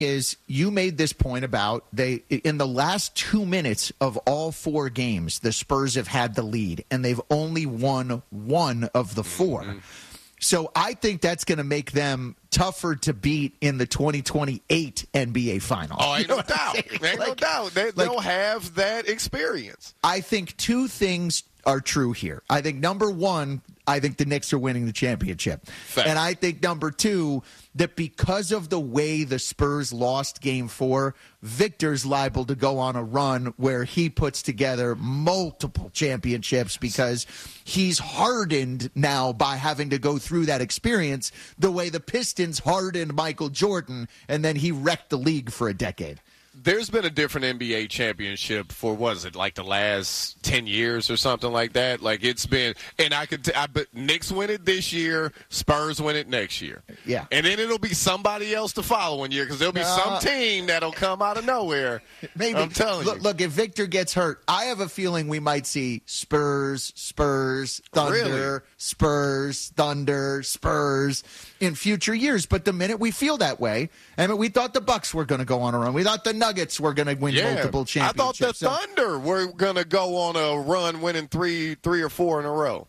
is you made this point about they in the last 2 minutes of all 4 games, the Spurs have had the lead, and they've only won 1 of the 4. Mm-hmm. So I think that's going to make them tougher to beat in the 2028 NBA Finals. Oh, ain't no doubt. Ain't no doubt. They'll have that experience. I think 2 things are true here. I think, number 1, I think the Knicks are winning the championship. Fact. And I think, number 2, that because of the way the Spurs lost Game 4, Victor's liable to go on a run where he puts together multiple championships because he's hardened now by having to go through that experience the way the Pistons hardened Michael Jordan, and then he wrecked the league for a decade. There's been a different NBA championship for, what is it, like the last 10 years or something like that? Like, it's been, and but Knicks win it this year, Spurs win it next year. Yeah. And then it'll be somebody else the following year because there'll be some team that'll come out of nowhere. Maybe. I'm telling you. Look, if Victor gets hurt, I have a feeling we might see Spurs, Thunder, Really? Spurs, Thunder, Spurs in future years. But the minute we feel that way, I mean, we thought the Bucks were going to go on a run. We thought the Nuggets were going to win multiple championships. I thought the Thunder were going to go on a run winning three or four in a row.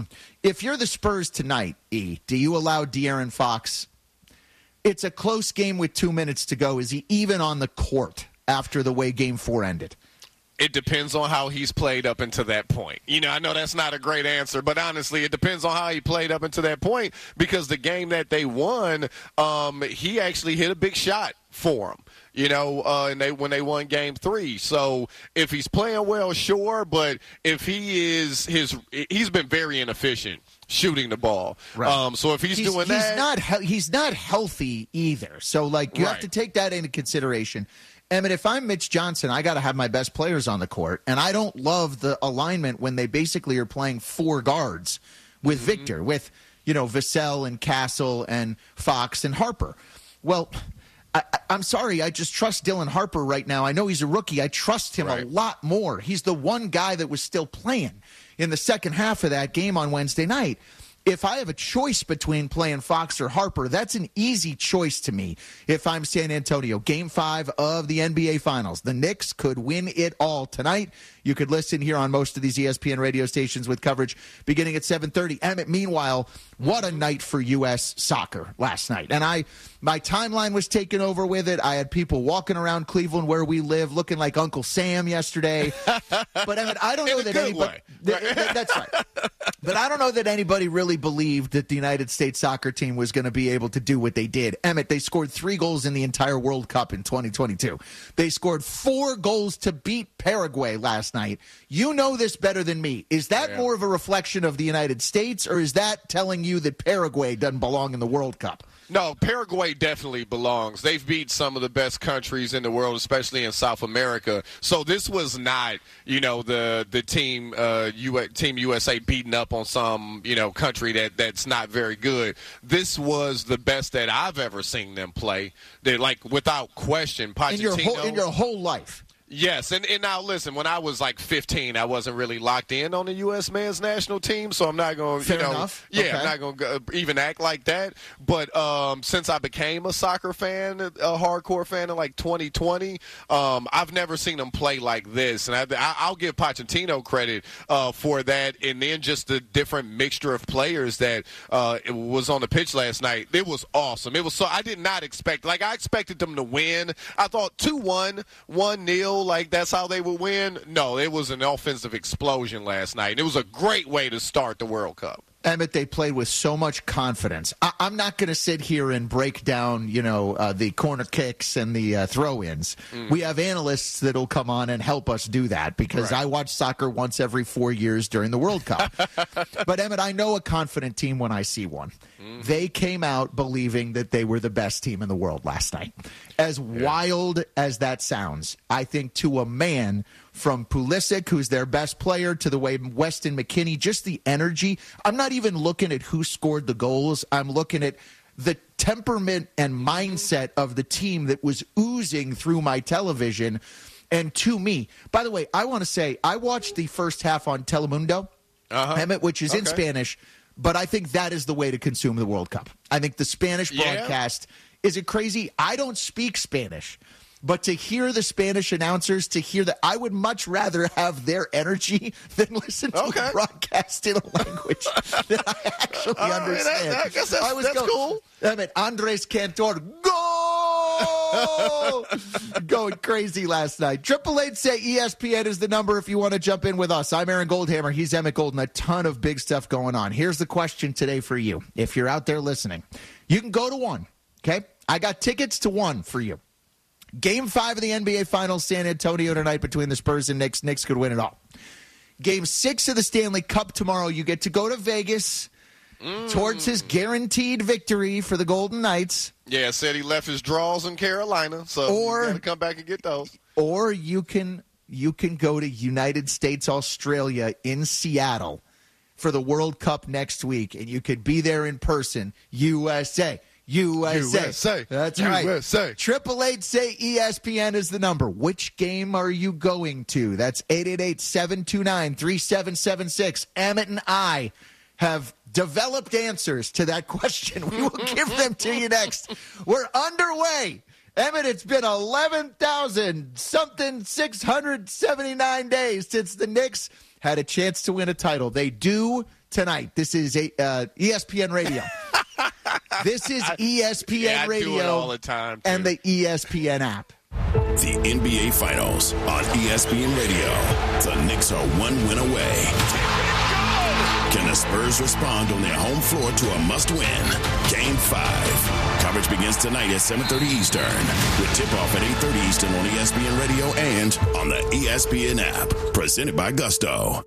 If you're the Spurs tonight, E, do you allow De'Aaron Fox? It's a close game with 2 minutes to go. Is he even on the court after the way Game 4 ended? It depends on how he's played up until that point. You know, I know that's not a great answer, but honestly, it depends on how he played up until that point because the game that they won, he actually hit a big shot for him. You know, when they won Game 3. So if he's playing well, sure, but if he's been very inefficient shooting the ball. Right. So if he's doing that, he's not healthy either. So like you have to take that into consideration. Emmett, if I'm Mitch Johnson, I got to have my best players on the court, and I don't love the alignment when they basically are playing 4 guards with Victor, with Vassell and Castle and Fox and Harper. Well, I'm sorry, I just trust Dylan Harper right now. I know he's a rookie. I trust him a lot more. He's the one guy that was still playing in the second half of that game on Wednesday night. If I have a choice between playing Fox or Harper, that's an easy choice to me if I'm San Antonio. Game 5 of the NBA Finals. The Knicks could win it all tonight. You could listen here on most of these ESPN radio stations with coverage beginning at 7:30. Emmett, meanwhile, what a night for U.S. soccer last night. And my timeline was taken over with it. I had people walking around Cleveland where we live looking like Uncle Sam yesterday. But Emmett, I don't know that anybody – that's right. But I don't know that anybody really believed that the United States soccer team was going to be able to do what they did. Emmett, they scored 3 goals in the entire World Cup in 2022. They scored 4 goals to beat Paraguay last night. You know this better than me. Is that more of a reflection of the United States, or is that telling you that Paraguay doesn't belong in the World Cup? No, Paraguay definitely belongs. They've beat some of the best countries in the world, especially in South America. So this was not, the team Team USA beating up on some, country that's not very good. This was the best that I've ever seen them play. They without question. Pochettino, in your whole life. Yes, and now listen, when I was like 15, I wasn't really locked in on the U.S. men's national team, so I'm not going to, I'm not going to even act like that. But since I became a soccer fan, a hardcore fan in like 2020, I've never seen them play like this. And I'll give Pochettino credit for that. And then just the different mixture of players that it was on the pitch last night. It was awesome. It was so I did not expect, I expected them to win. I thought 2-1, 1-0. Like that's how they would win. No, it was an offensive explosion last night. It was a great way to start the World Cup. Emmett, they played with so much confidence. I'm not going to sit here and break down, the corner kicks and the throw-ins. We have analysts that will come on and help us do that because I watch soccer once every 4 years during the World Cup. But, Emmett, I know a confident team when I see one. They came out believing that they were the best team in the world last night. As wild as that sounds, I think to a man – from Pulisic, who's their best player, to the way Weston McKennie, just the energy. I'm not even looking at who scored the goals. I'm looking at the temperament and mindset of the team that was oozing through my television. And to me, by the way, I want to say I watched the first half on Telemundo, Emmett, which is in Spanish, but I think that is the way to consume the World Cup. I think the Spanish broadcast Is it crazy? I don't speak Spanish. But to hear the Spanish announcers, to hear that, I would much rather have their energy than listen to a broadcast in a language that I actually understand. I guess that's cool. I mean, Andres Cantor, go! Going crazy last night. 888-SAY-ESPN is the number if you want to jump in with us. I'm Aaron Goldhammer. He's Emmett Golden. A ton of big stuff going on. Here's the question today for you. If you're out there listening, you can go to one, okay? I got tickets to one for you. Game 5 of the NBA Finals, San Antonio tonight between the Spurs and Knicks. Knicks could win it all. Game 6 of the Stanley Cup tomorrow. You get to go to Vegas towards his guaranteed victory for the Golden Knights. Yeah, said he left his draws in Carolina, so you got to come back and get those. Or you can go to United States, Australia in Seattle for the World Cup next week, and you could be there in person. USA. That's right. USA. 888-SAY-ESPN is the number. Which game are you going to? That's 888-729-3776. Emmett and I have developed answers to that question. We will give them to you next. We're underway. Emmett, it's been 11,679 days since the Knicks had a chance to win a title. They do tonight. This is ESPN Radio. This is ESPN Radio do it all the time, and the ESPN app. The NBA Finals on ESPN Radio. The Knicks are one win away. Can the Spurs respond on their home floor to a must-win? Game 5. Coverage begins tonight at 7:30 Eastern. With tip-off at 8:30 Eastern on ESPN Radio and on the ESPN app. Presented by Gusto.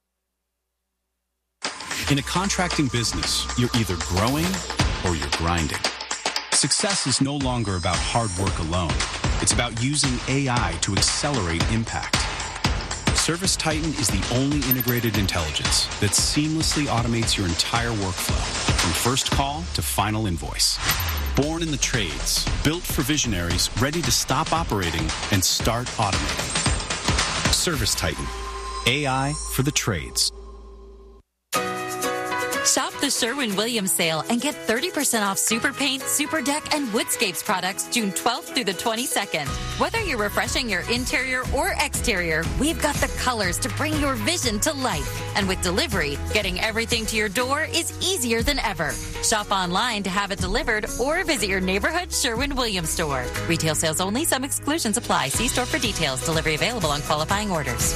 In a contracting business, you're either growing or you're grinding. Success is no longer about hard work alone. It's about using AI to accelerate impact. ServiceTitan is the only integrated intelligence that seamlessly automates your entire workflow, from first call to final invoice. Born in the trades, built for visionaries ready to stop operating and start automating. ServiceTitan, AI for the trades. Shop the Sherwin-Williams sale and get 30% off Super Paint, Super Deck, and Woodscapes products June 12th through the 22nd. Whether you're refreshing your interior or exterior, we've got the colors to bring your vision to life. And with delivery, getting everything to your door is easier than ever. Shop online to have it delivered or visit your neighborhood Sherwin-Williams store. Retail sales only. Some exclusions apply. See store for details. Delivery available on qualifying orders.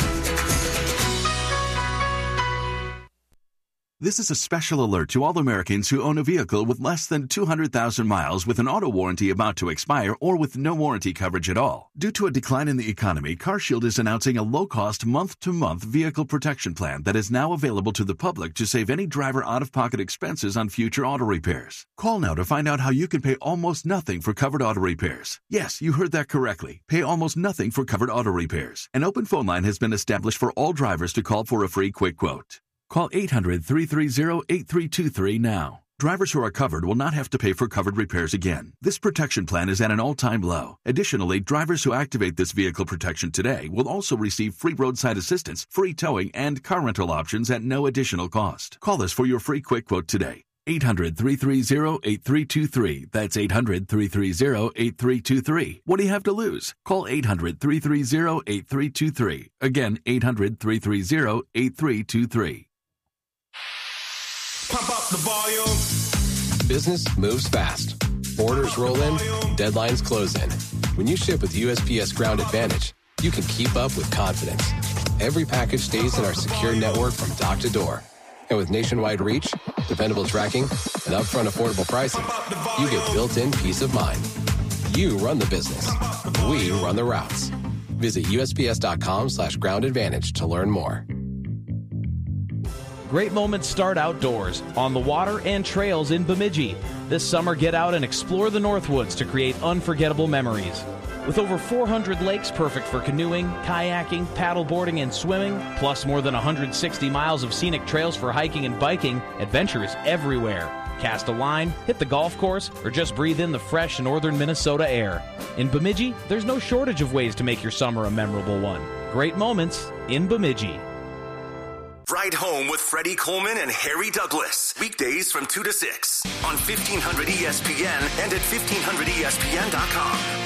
This is a special alert to all Americans who own a vehicle with less than 200,000 miles with an auto warranty about to expire or with no warranty coverage at all. Due to a decline in the economy, CarShield is announcing a low-cost month-to-month vehicle protection plan that is now available to the public to save any driver out-of-pocket expenses on future auto repairs. Call now to find out how you can pay almost nothing for covered auto repairs. Yes, you heard that correctly. Pay almost nothing for covered auto repairs. An open phone line has been established for all drivers to call for a free quick quote. Call 800-330-8323 now. Drivers who are covered will not have to pay for covered repairs again. This protection plan is at an all-time low. Additionally, drivers who activate this vehicle protection today will also receive free roadside assistance, free towing, and car rental options at no additional cost. Call us for your free quick quote today. 800-330-8323. That's 800-330-8323. What do you have to lose? Call 800-330-8323. Again, 800-330-8323. Pump up the volume. Business moves fast. Orders roll in, deadlines close in. When you ship with USPS Ground Advantage, you can keep up with confidence. Every package stays in our secure network from dock to door. And with nationwide reach, dependable tracking, and upfront affordable pricing, you get built-in peace of mind. You run the business. We run the routes. Visit USPS.com/Ground Advantage to learn more. Great moments start outdoors, on the water and trails in Bemidji. This summer, get out and explore the Northwoods to create unforgettable memories. With over 400 lakes perfect for canoeing, kayaking, paddleboarding, and swimming, plus more than 160 miles of scenic trails for hiking and biking, adventure is everywhere. Cast a line, hit the golf course, or just breathe in the fresh northern Minnesota air. In Bemidji, there's no shortage of ways to make your summer a memorable one. Great moments in Bemidji. Ride Home with Freddie Coleman and Harry Douglas. Weekdays from 2 to 6 on 1500 ESPN and at 1500ESPN.com.